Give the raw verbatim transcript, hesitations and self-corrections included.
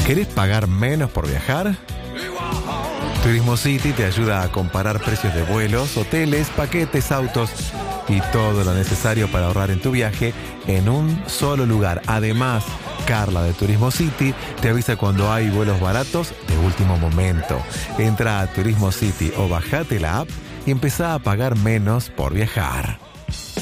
¿Querés pagar menos por viajar? Turismo City te ayuda a comparar precios de vuelos, hoteles, paquetes, autos y todo lo necesario para ahorrar en tu viaje en un solo lugar. Además, Carla de Turismo City te avisa cuando hay vuelos baratos de último momento. Entra a Turismo City o bajate la app y empezá a pagar menos por viajar.